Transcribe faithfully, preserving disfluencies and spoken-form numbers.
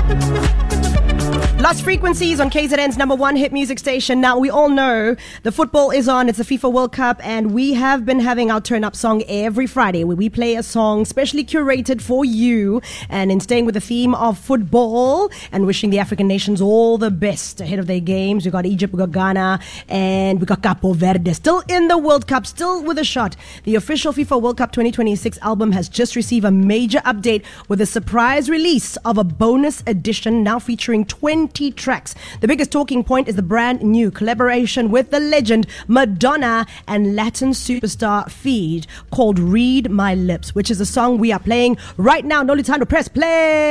Lost Frequencies on K Z N's number one hit music station. Now, we all know the football is on. It's the FIFA World Cup, and we have been having our turn-up song every Friday where we play a song specially curated for you. And in staying with the theme of football and wishing the African nations all the best ahead of their games, we got Egypt, we got Ghana, and we got Capo Verde. Still in the World Cup, still with a shot. The official FIFA World Cup twenty twenty-six album has just received a major update with a surprise release of a bonus edition now featuring twenty tracks. The biggest talking point is the brand new collaboration with the legend Madonna and Latin superstar Feed called Read My Lips, which is a song we are playing right now. No time to press play.